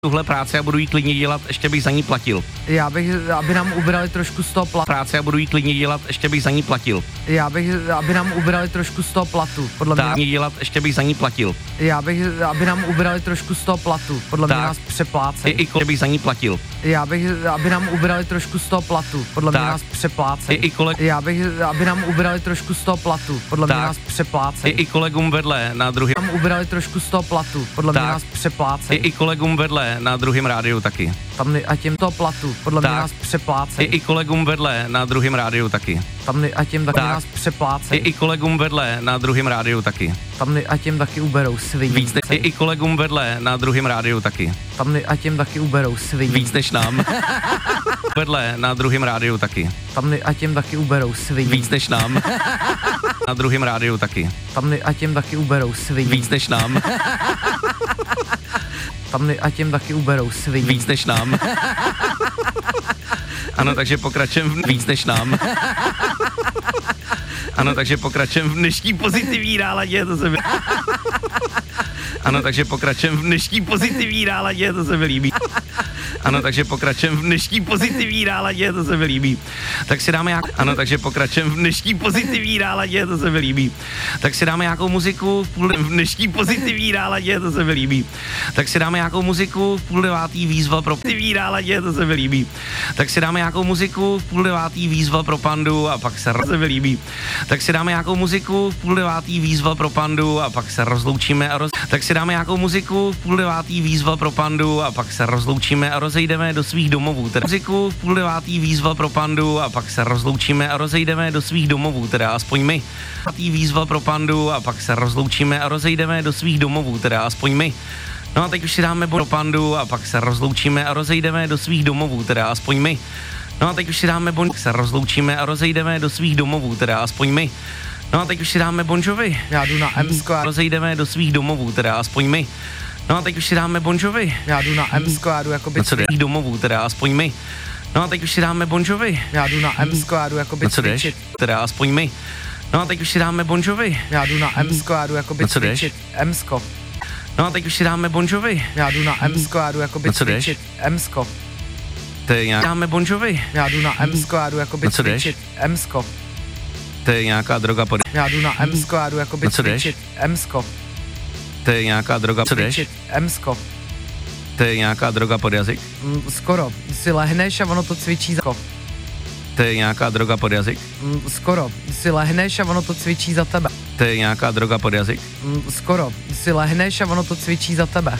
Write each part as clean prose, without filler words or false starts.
tuhle práci a budu jí klidně dělat, ještě bych za ní platil. Já bych, aby nám ubrali trošku z toho platu. Práci a budu jí klidně dělat, ještě bych za ní platil. Já bych, aby nám ubrali trošku z toho platu. Podle mě. Tak dělat, ještě bych za ní platil. Já bych, aby nám ubrali trošku z toho platu. Podle mě nás přeplácejí. I bych za ní platil. Já bych, aby nám ubrali trošku z toho platu. Podle mě nás přeplácejí. Já bych, aby nám ubrali trošku z toho platu. Podle mě nás přeplácejí. I kolegům vedle na druhém. Nám ubrali trošku z toho platu. Podle mě nás přeplácejí. I kolegům vedle na druhém rádiu taky. Tam a těm toho platu. Podle mě nás přeplácejí. I kolegům vedle na druhém rádiu taky. Tam a těm taky nás přeplácejí. I kolegům vedle na druhém rádiu taky. Tam a těm taky uberou svý. Víc než i kolegům vedle na druhém rádiu taky. Tam a těm taky uberou svý. Víc než nám. Vedle na druhém rádiu taky. Tam a těm taky uberou svý. Víc než nám. Na druhém rádiu taky. Tam a těm taky uberou svý. Víc než nám. Tam a těm taky uberou svý. Víc než nám. Ano, takže pokračujeme víc než nám. Ano, takže pokračujeme v dnešní pozitivní náladě, to se mi... Ano, takže pokračujeme v dnešní pozitivní náladě, to se mi líbí. Ano, takže pokračujeme v dnešní pozitivní náladě, to se mi líbí. Tak si dáme Ano, takže pokračujeme v dnešní pozitivní náladě, to se mi líbí. Tak si dáme nějakou muziku v dnešní pozitivní náladě, to se mi líbí. Tak si dáme nějakou muziku v 8:30 výzva pro pozitivní náladě, to se mi líbí. Tak si dáme nějakou muziku v 8:30 výzva pro Pandu a pak se mi líbí. Tak si dáme nějakou muziku v 8:30 výzva pro Pandu a pak se rozloučíme a Tak si dáme nějakou muziku v 8:30 výzva pro Pandu a pak se rozloučíme a rozejdeme do svých domovů. Teda muziku v 8:30 výzva pro Pandu a pak se rozloučíme a rozejdeme do svých domovů, teda aspoň my. Výzva pro Pandu a pak se rozloučíme a rozejdeme do svých domovů, teda aspoň my. No a teď už si dáme pro Pandu a pak se rozloučíme a rozejdeme do svých domovů, teda aspoň my. No a teď už si dáme se rozloučíme a rozejdeme do svých domovů, teda aspoň my. No a teď už si dáme Bon Jovi. Já jdu na Emsko a rozejdeme do svých domovů, teda aspoň my. No a teď už si dáme Bon Jovi. Já jdu na Emsko a jdu jako co jdeš domovů, teda aspoň my. No a teď už si dáme Bon Jovi. Já jdu na Emsko a jdu jako co jdeš, teda aspoň my. No a teď už si dáme Bon Jovi. Já jdu na Emsko a jdu jako co jdeš? Emsko. No a teď už si dáme Bon Jovi. Já jdu na Emsko a jdu jako co jdeš? Emsko. To je nějaká... Dáme Bon Jovi. Já jdu na Emsko a jdu jako co jdeš? Emsko. To je nějaká droga pod... Já jdu na Emsko a jdu jako co jdeš? Emsko. To je nějaká droga... Co jdeš? Emsko. To je nějaká droga pod jazyk? Skoro. Si lehneš a ono to cvičí za... To je nějaká droga pod jazyk? Skoro. Si lehneš a ono to cvičí za tebe. To je nějaká droga pod jazyk? Skoro. Si lehneš a ono to cvičí za tebe.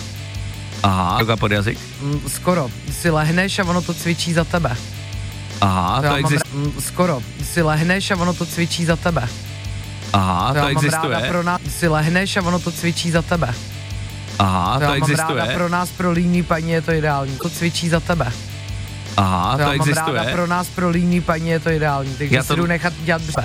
Aha, droga pod jazyk? Skoro. Si lehneš a ono to cvičí za tebe. Aha, to existuje. Skoro. Si lehneš a ono to cvičí za tebe. Aha, to existuje. Pro nás, si lehneš a ono to cvičí za tebe. Aha, to existuje. Ráda pro nás, pro líní paní je to ideální. To cvičí za tebe. Aha, to existuje. Ráda pro nás, pro líní paní je to ideální. Takže já to jdu nechat dělat bře.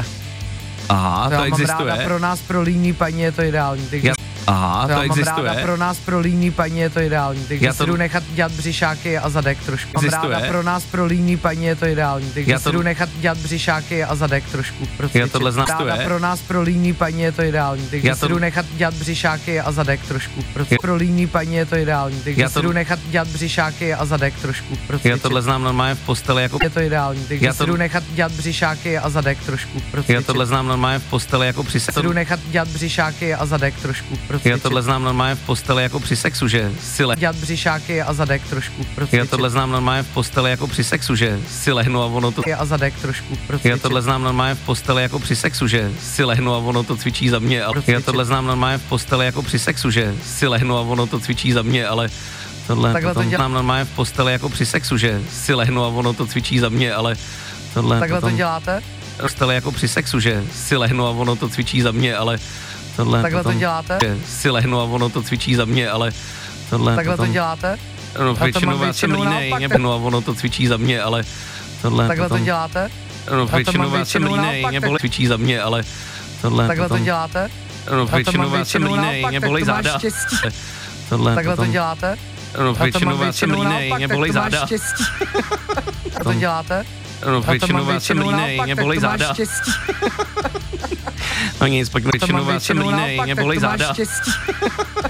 Aha, to existuje. Ráda pro nás, pro líní paní je to ideální. Takže aha, to existuje. Ráda pro nás, pro líní paní je to ideální. Takže si jdu nechat dělat břišáky a zadek trošku. Existuje. Ráda pro nás, pro líní paní je to ideální. Takže si jdu nechat dělat břišáky a zadek trošku. Já tohle znám. Ráda pro nás, pro líní paní je to ideální. Takže si jdu nechat dělat břišáky a zadek trošku. Pro líní paní je to ideální. Takže si jdu nechat dělat břišáky a zadek trošku. Já tohle znám normálně v posteli jako... Je to ideální. Takže si jdu nechat dělat břišáky a zadek trošku. Já tohle znám normálně v posteli jako při sexu. Jdu nechat dělat břišáky a zadek trošku. Já tohle znám normálně v posteli jako při sexu, že si dělat břišáky a zadek trošku. Já tohle znám normálně v posteli jako při sexu, že si lehnu a ono to... A zadek trošku. Já tohle znám normálně v posteli jako při sexu, že si lehnu a ono to cvičí za mě. Ale já tohle znám normálně v posteli jako při sexu, že si lehnu a ono to cvičí za mě, ale tohle znám normálně v posteli jako při sexu, že si lehnu a ono to cvičí za mě, ale tohle... Takhle to děláte? V posteli jako při sexu, že si lehnu a ono to cvičí za mě, ale tohle... Takhle to děláte? Si lehnu a ono to cvičí za mě, ale tohle... Takhle to děláte? No většinou já jsem línej, a ono to cvičí za mě, ale tohle... Takhle to děláte? No většinou já jsem línej, nebo cvičí za mě, ale tohle... Takhle to děláte? No většinou já jsem línej, mě bolej záda. Tohle... Takhle to děláte? No většinou já jsem línej, mě bolej záda. To děláte? No většinou já jsem línej, mě bolej záda. No nic, pojďme většinou já jsem línej, mě bolej záda.